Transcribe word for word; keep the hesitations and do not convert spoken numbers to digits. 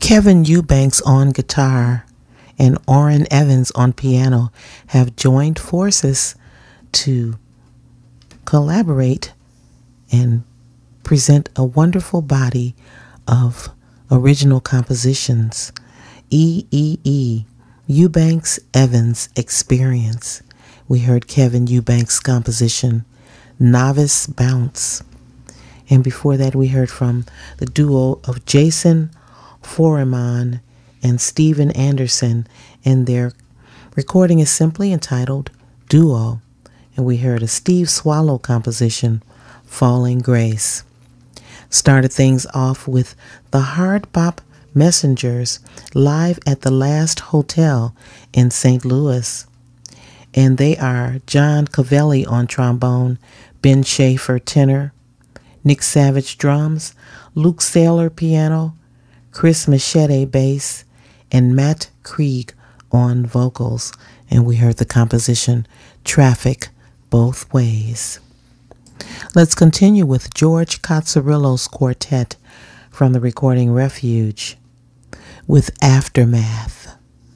Kevin Eubanks on guitar and Orrin Evans on piano have joined forces to collaborate and present a wonderful body of original compositions. E E E, Eubanks Evans Experience. We heard Kevin Eubanks' composition, Novice Bounce. And before that, we heard from the duo of Jason Foreman and Steven Anderson, and their recording is simply entitled Duo. And we heard a Steve Swallow composition, Falling Grace. Started things off with the Hard Bop Messengers live at the Last Hotel in Saint Louis. And they are John Covelli on trombone, Ben Schaefer tenor, Nick Savage drums, Luke Saylor piano, Chris Machete bass, and Matt Krieg on vocals. And we heard the composition Traffic Both Ways. Let's continue with George Cozzarillo's quartet from the recording Refuge with Aftermath.